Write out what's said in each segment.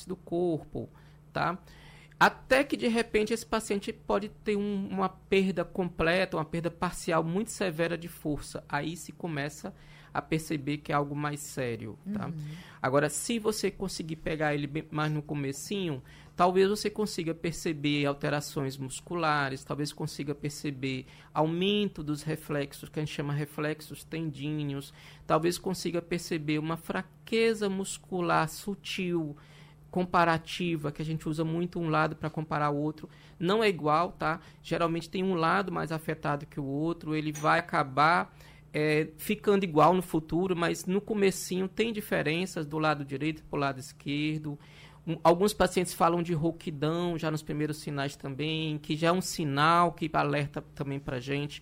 partes do corpo, tá? Até que, de repente, esse paciente pode ter uma perda completa, uma perda parcial muito severa de força. Aí se começa a perceber que é algo mais sério, tá? Agora, se você conseguir pegar ele bem mais no comecinho, talvez você consiga perceber alterações musculares, talvez consiga perceber aumento dos reflexos, que a gente chama reflexos tendíneos, talvez consiga perceber uma fraqueza muscular sutil, comparativa, que a gente usa muito um lado para comparar o outro, não é igual, tá? Geralmente tem um lado mais afetado que o outro, ele vai acabar ficando igual no futuro, mas no comecinho tem diferenças do lado direito para o lado esquerdo. Alguns pacientes falam de rouquidão já nos primeiros sinais também, que já é um sinal que alerta também para a gente.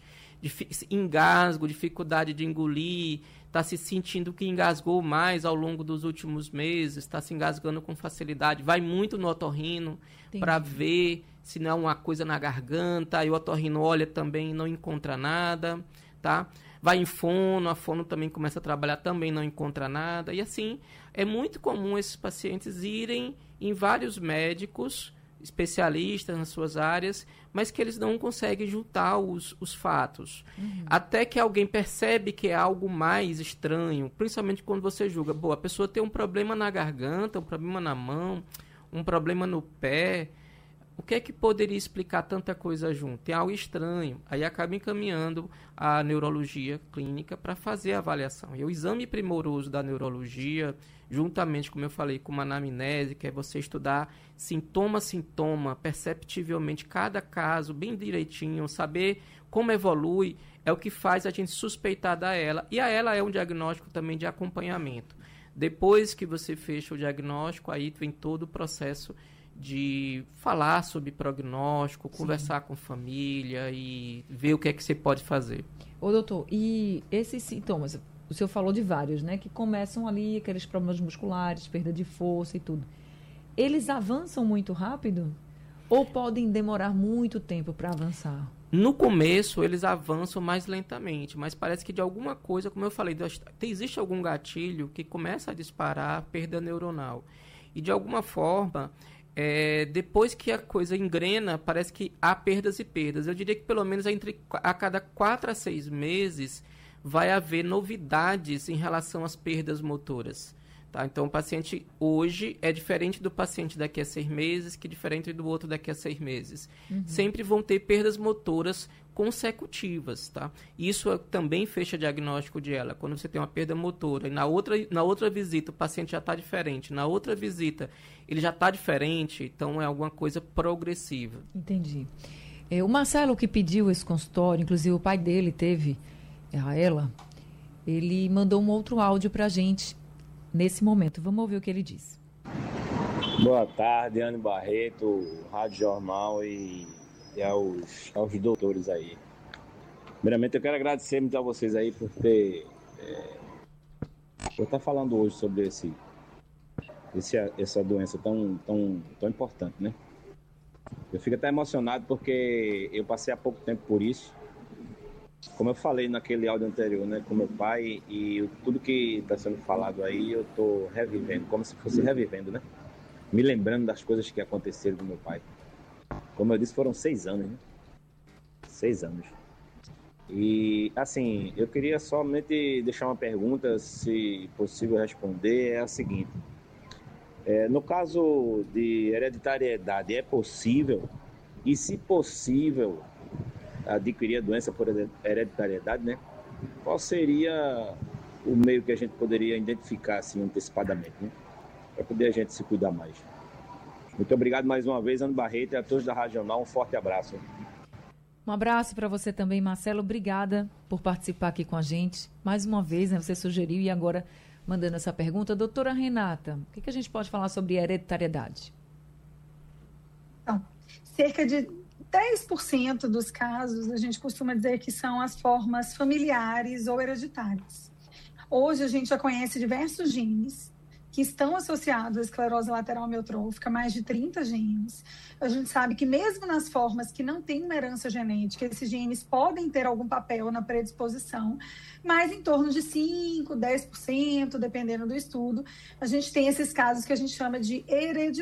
Engasgo, dificuldade de engolir, está se sentindo que engasgou mais ao longo dos últimos meses, está se engasgando com facilidade, vai muito no otorrino para ver se não é uma coisa na garganta, e o otorrino olha também e não encontra nada, tá? Vai em fono, a fono também começa a trabalhar, também não encontra nada, e assim, é muito comum esses pacientes irem em vários médicos, especialistas nas suas áreas, mas que eles não conseguem juntar os fatos. Até que alguém percebe que é algo mais estranho, principalmente quando você julga, a pessoa tem um problema na garganta, um problema na mão, um problema no pé, o que é que poderia explicar tanta coisa junto? Tem algo estranho. Aí acaba encaminhando a neurologia clínica para fazer a avaliação. E o exame primoroso da neurologia, juntamente, como eu falei, com uma anamnese, que é você estudar sintoma a sintoma, perceptivelmente cada caso, bem direitinho, saber como evolui, é o que faz a gente suspeitar da ELA. E a ELA é um diagnóstico também de acompanhamento. Depois que você fecha o diagnóstico, aí vem todo o processo de falar sobre prognóstico, conversar com família e ver o que é que você pode fazer. Ô, doutor, e esses sintomas, o senhor falou de vários, né, que começam ali, aqueles problemas musculares, perda de força e tudo. Eles avançam muito rápido ou podem demorar muito tempo para avançar? No começo, eles avançam mais lentamente, mas parece que de alguma coisa, como eu falei, existe algum gatilho que começa a disparar a perda neuronal. E de alguma forma, depois que a coisa engrena, parece que há perdas e perdas. Eu diria que pelo menos a cada 4 a 6 meses vai haver novidades em relação às perdas motoras. Tá? Então, o paciente hoje é diferente do paciente daqui a 6 meses, que é diferente do outro daqui a 6 meses. Sempre vão ter perdas motoras consecutivas. Tá? Isso também fecha diagnóstico de ELA. Quando você tem uma perda motora e na outra visita o paciente já está diferente, na outra visita ele já está diferente, então é alguma coisa progressiva. Entendi. O Marcelo, que pediu esse consultório, inclusive o pai dele teve a ELA, ele mandou um outro áudio para a gente nesse momento. Vamos ouvir o que ele diz. Boa tarde, Anne Barreto, Rádio Jornal e aos doutores aí. Primeiramente, eu quero agradecer muito a vocês aí por estar falando hoje sobre essa doença tão importante, né? Eu fico até emocionado porque eu passei há pouco tempo por isso. Como eu falei naquele áudio anterior, né, com meu pai, e tudo que está sendo falado aí, eu estou revivendo, como se fosse revivendo, né? Me lembrando das coisas que aconteceram com meu pai. Como eu disse, foram 6 anos, né? 6 anos. E, assim, eu queria somente deixar uma pergunta, se possível responder, é a seguinte. No caso de hereditariedade, é possível, e se possível, adquirir a doença por hereditariedade, né? Qual seria o meio que a gente poderia identificar assim antecipadamente, né? Para poder a gente se cuidar mais. Muito obrigado mais uma vez, Ana Barreto, e a todos da Rádio Jornal. Um forte abraço. Um abraço para você também, Marcelo. Obrigada por participar aqui com a gente. Mais uma vez, né, você sugeriu e agora mandando essa pergunta. Doutora Renata, o que a gente pode falar sobre hereditariedade? Então, cerca de 10% dos casos a gente costuma dizer que são as formas familiares ou hereditárias. Hoje a gente já conhece diversos genes que estão associados à esclerose lateral amiotrófica, mais de 30 genes. A gente sabe que mesmo nas formas que não têm uma herança genética, esses genes podem ter algum papel na predisposição, mas em torno de 5%, 10%, dependendo do estudo, a gente tem esses casos que a gente chama de